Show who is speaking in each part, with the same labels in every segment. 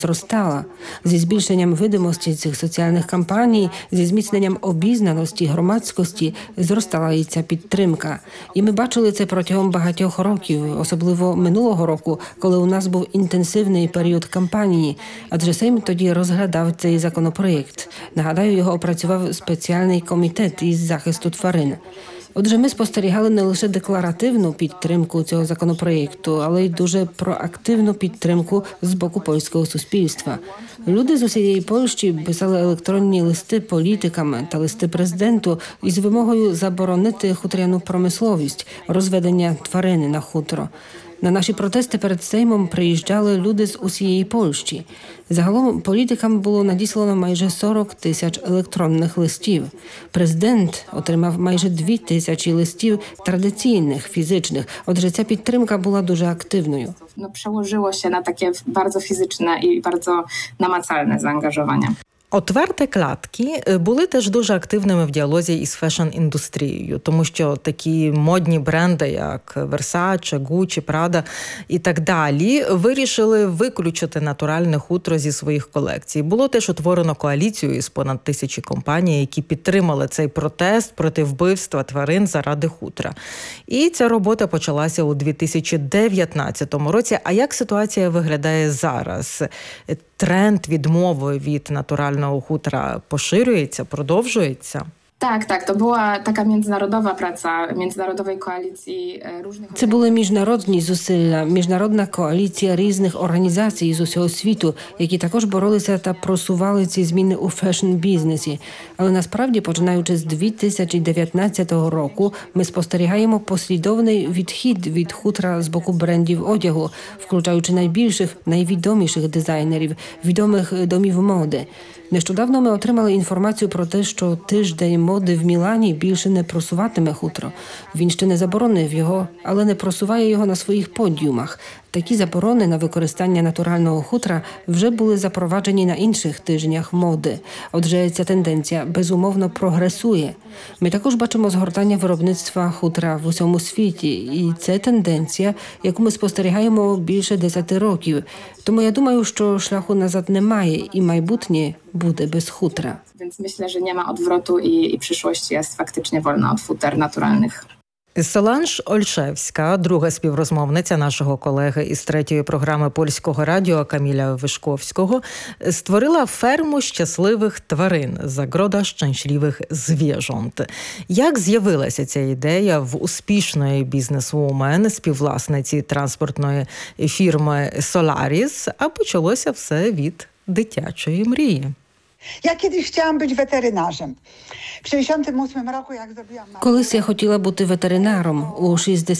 Speaker 1: зростала. Зі збільшенням видимості цих соціальних кампаній, зі зміцненням обізнаності громадськості зростала і ця підтримка. І ми бачили це протягом багатьох років, особливо минулого року, коли у нас був інтенсивний період кампанії, адже Сейм тоді розглядав цей законопроєкт. Нагадаю, його опрацював спеціальний комітет із захисту тварин. Отже, ми спостерігали не лише декларативну підтримку цього законопроєкту, але й дуже проактивну підтримку з боку польського суспільства. Люди з усієї Польщі писали електронні листи політикам та листи президенту із вимогою заборонити хуторяну промисловість, розведення тварини на хутро. На наші протести перед Сеймом приїжджали люди з усієї Польщі. Загалом політикам було надіслано майже 40 тисяч електронних листів. Президент отримав майже 2 тисячі листів традиційних, фізичних. Отже, ця підтримка була дуже активною.
Speaker 2: Przełożyło się na takie bardzo fizyczne i bardzo namacalne zaangażowanie.
Speaker 3: Отверте кладки були теж дуже активними в діалозі із фешн-індустрією, тому що такі модні бренди, як Versace, Gucci, Prada і так далі, вирішили виключити натуральне хутро зі своїх колекцій. Було теж утворено коаліцію із понад 1000 компаній, які підтримали цей протест проти вбивства тварин заради хутра. І ця робота почалася у 2019 році. А як ситуація виглядає зараз? Тренд відмови від натурального хутра поширюється, продовжується?
Speaker 2: Tak, to była taka międzynarodowa praca międzynarodowej koalicji różnych...
Speaker 1: Це були міжнародні зусилля, міжнародна коаліція різних організацій з усього світу, які також боролися та просували ці зміни у фешн-бізнесі. Але насправді, починаючи з 2019 року, ми спостерігаємо послідовний відхід від хутра з боку брендів одягу, включаючи найбільших, найвідоміших дизайнерів, відомих домів моди. Нещодавно ми отримали інформацію про те, що тиждень моди в Мілані більше не просуватиме хутро. Він ще не заборонив його, але не просуває його на своїх подіумах. Такі заборони на використання натурального хутра вже були запроваджені на інших тижнях моди. Отже, ця тенденція безумовно прогресує. Ми також бачимо згортання виробництва хутра в усьому світі. І це тенденція, яку ми спостерігаємо більше 10 років. Тому я думаю, що шляху назад немає і майбутнє буде без хутра.
Speaker 2: Więc myślę, że nie ma odwrotu i przyszłość jest faktycznie wolna od futer naturalnych.
Speaker 3: Соланж Ольшевська, друга співрозмовниця нашого колеги із третьої програми Польського радіо Каміля Вишковського, створила ферму щасливих тварин «Загрода щасливих звірząt». Як з'явилася ця ідея в успішної бізнес-вумен, співвласниці транспортної фірми «Соларіс», а почалося все від дитячої мрії?
Speaker 4: Ja kiedyś chciałam być weterynarzem. W 68 roku, jak zrobiłam...
Speaker 1: Колись я хотіла бути ветеринаром. У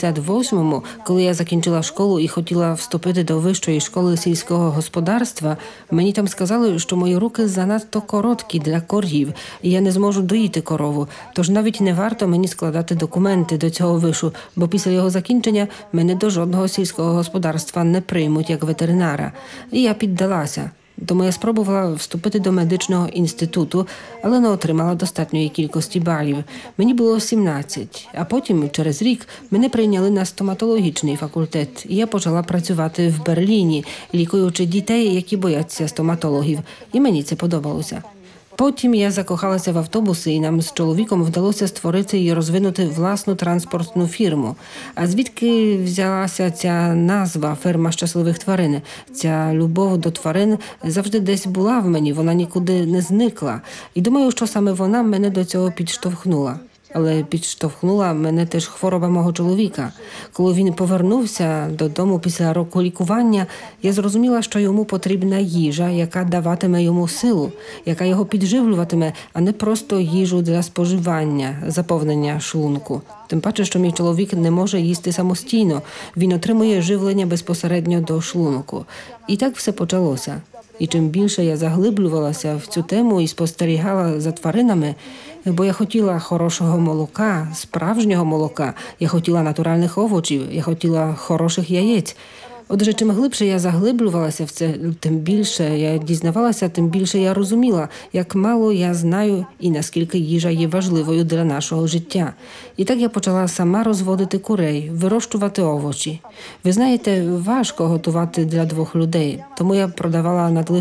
Speaker 1: 68-му, коли я закінчила школу і хотіла вступити до вищої школи сільського господарства, мені там сказали, що мої руки занадто короткі для корів, і я не зможу доїти корову. Тож навіть не варто мені складати документи до цього вишу, бо після його закінчення мене до жодного сільського господарства не приймуть як ветеринара. І я піддалася. Тому я спробувала вступити до медичного інституту, але не отримала достатньої кількості балів. Мені було 17, а потім, через рік, мене прийняли на стоматологічний факультет, і я почала працювати в Берліні, лікуючи дітей, які бояться стоматологів. І мені це подобалося. Потім я закохалася в автобуси, і нам з чоловіком вдалося створити і розвинути власну транспортну фірму. А звідки взялася ця назва «Ферма щасливих тварин»? Ця любов до тварин завжди десь була в мені, вона нікуди не зникла. І думаю, що саме вона мене до цього підштовхнула. Але підштовхнула мене теж хвороба мого чоловіка. Коли він повернувся додому після року лікування, я зрозуміла, що йому потрібна їжа, яка даватиме йому силу, яка його підживлюватиме, а не просто їжу для споживання, заповнення шлунку. Тим паче, що мій чоловік не може їсти самостійно, він отримує живлення безпосередньо до шлунку. І так все почалося. І чим більше я заглиблювалася в цю тему і спостерігала за тваринами, бо я хотіла хорошого молока, справжнього молока, я хотіла натуральних овочів, я хотіла хороших яєць. Отже, чим глибше я заглиблювалася в це, тим більше я дізнавалася, тим більше я розуміла, як мало я знаю і наскільки їжа є важливою для нашого життя. І так я почала сама розводити курей, вирощувати овочі. Ви знаєте, важко готувати для 2 людей, тому я продавала надлишки